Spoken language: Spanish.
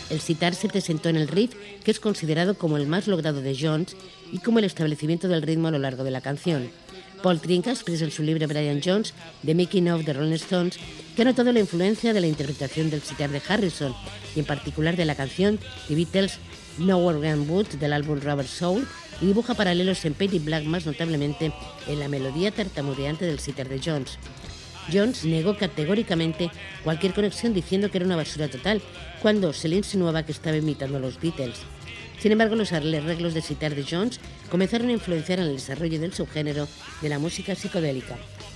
El sitar se presentó en el riff, que es considerado como el más logrado de Jones, y como el establecimiento del ritmo a lo largo de la canción. Paul Trinca expresa en su libro Brian Jones, The Making of the Rolling Stones, que ha notado la influencia de la interpretación del sitar de Harrison, y en particular de la canción The Beatles' Nowhere Gone Wood del álbum Rubber Soul, y dibuja paralelos en Painted Black, más notablemente en la melodía tartamudeante del sitar de Jones. Jones negó categóricamente cualquier conexión, diciendo que era una basura total, cuando se le insinuaba que estaba imitando a los Beatles. Sin embargo, los arreglos de sitar de Jones comenzaron a influenciar en el desarrollo del subgénero de la música psicodélica.